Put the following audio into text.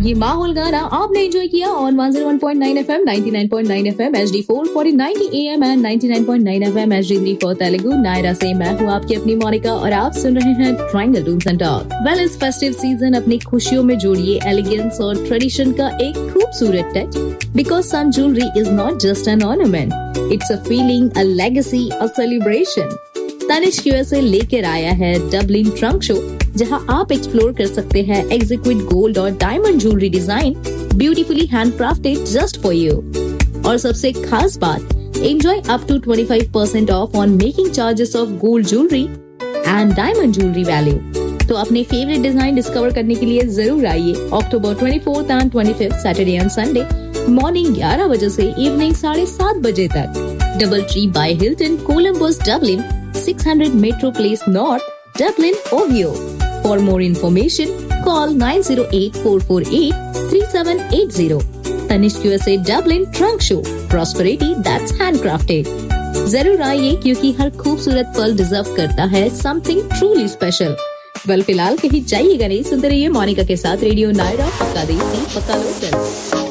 ये माहौल गाना आपने एंजॉय किया on 101.9 FM, 99.9 FM, HD4 4090 AM and 99.9 FM HD3 for Telugu। Naira से मैं हूँ आपकी अपनी मोनिका और आप सुन रहे हैं triangle Toons and talk. Well, इस फेस्टिव सीजन अपनी खुशियों में जोड़िए एलिगेंस और ट्रेडिशन का एक खूबसूरत touch, because some jewellery is not just an ornament, it's a feeling, a legacy, a celebration. Tanishq USA लेकर आया है डबलिन ट्रंक शो, जहां आप एक्सप्लोर कर सकते हैं एक्जिक्विट गोल्ड और diamond jewellery design beautifully handcrafted just for you. और सबसे खास बात, enjoy up to 25% of on making charges of gold jewellery and diamond jewellery value. तो अपने फेवरेट डिजाइन डिस्कवर करने के लिए जरूर आइए अक्टूबर 24 and 25 Saturday and Sunday morning 11 बजे से इवनिंग 7:30 बजे तक। Double tree by Hilton, Columbus, Dublin, 600 Metro Place North, Dublin, Ohio. For more information, call 908-448-3780. Tanishq USA Dublin Trunk Show. Prosperity that's handcrafted. जरूर आइए, क्योंकि हर खूबसूरत पल डिजर्व करता है something truly special. वेल, फिलहाल कहीं जाइएगा नहीं, सुनते रहिए मोनिका के साथ रेडियो नायरा, पक्का देसी, पक्का लोकल।